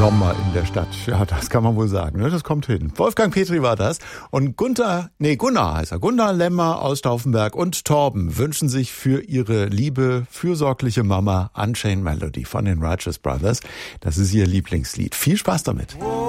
Sommer in der Stadt. Ja, das kann man wohl sagen. Ne? Das kommt hin. Wolfgang Petri war das. Und Gunnar heißt er. Gunnar Lemmer aus Stauffenberg und Torben wünschen sich für ihre liebe, fürsorgliche Mama Unchained Melody von den Righteous Brothers. Das ist ihr Lieblingslied. Viel Spaß damit.